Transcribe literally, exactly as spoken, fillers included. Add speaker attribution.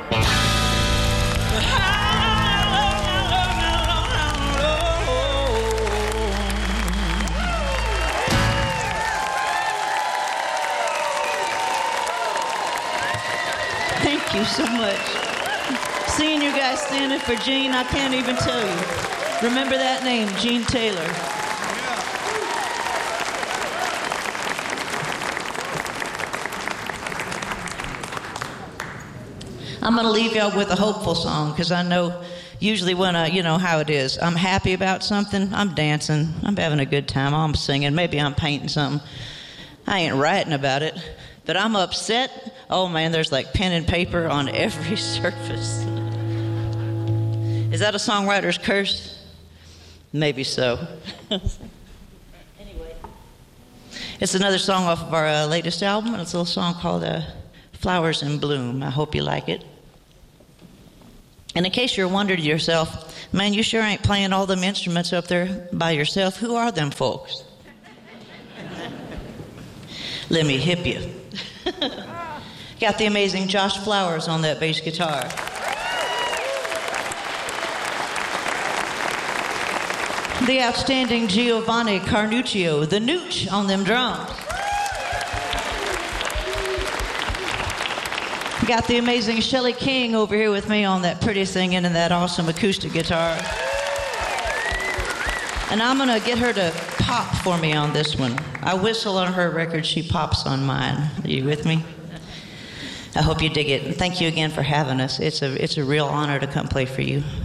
Speaker 1: Thank you so much. Seeing you guys standing for Gene, I can't even tell you. Remember that name, Gene Taylor. I'm going to leave y'all with a hopeful song, because I know usually when I, you know how it is, I'm happy about something, I'm dancing, I'm having a good time, I'm singing, maybe I'm painting something. I ain't writing about it, but I'm upset. Oh man, there's like pen and paper on every surface. Is that a songwriter's curse? Maybe so. Anyway, it's another song off of our uh, latest album, and it's a little song called uh, Flowers in Bloom. I hope you like it. And in case you're wondering to yourself, man, you sure ain't playing all them instruments up there by yourself. Who are them folks? Let me hip you. Got the amazing Josh Flowers on that bass guitar. The outstanding Giovanni Carnuccio, the Nooch, on them drums. Got the amazing Shelley King over here with me on that pretty singing and that awesome acoustic guitar. And I'm gonna get her to pop for me on this one. I whistle on her record, she pops on mine. Are you with me? I hope you dig it. And thank you again for having us. It's a, it's a real honor to come play for you.